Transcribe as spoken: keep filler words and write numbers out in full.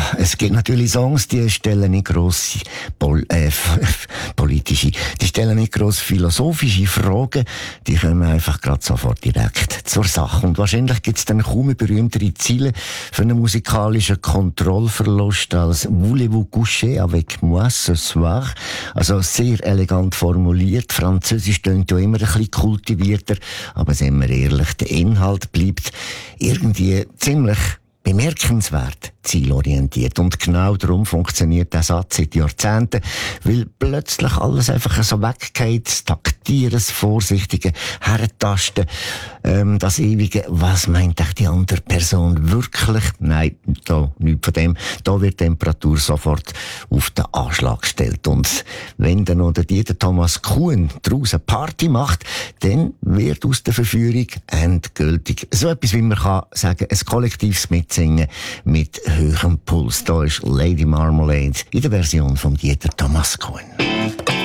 es gibt natürlich Songs, die stellen nicht grosse Pol- äh, politische, die stellen nicht grosse philosophische Fragen, die kommen einfach gerade sofort direkt zur Sache. Und wahrscheinlich gibt es dann kaum eine berühmtere Ziele für einen musikalischen Kontrollverlust als «Voulez-vous coucher avec moi ce soir?» Also sehr elegant formuliert. Französisch klingt ja immer ein bisschen kultivierter, aber seien wir ehrlich, der Inhalt bleibt irgendwie ziemlich bemerkenswert zielorientiert. Und genau darum funktioniert der Satz seit Jahrzehnten, weil plötzlich alles einfach so weggeht, das Taktieren, das Vorsichtige, Herentasten, ähm, das ewige, was meint echt die andere Person wirklich? Nein, da nichts von dem. Da wird die Temperatur sofort auf den Anschlag gestellt. Und wenn dann noch der Dieter Thomas Kuhn draussen Party macht, dann wird aus der Verführung endgültig so etwas, wie man kann sagen, ein kollektives Mitsingen mit höherem Puls. Da ist Lady Marmalade in der Version von Dieter Thomas Kuhn.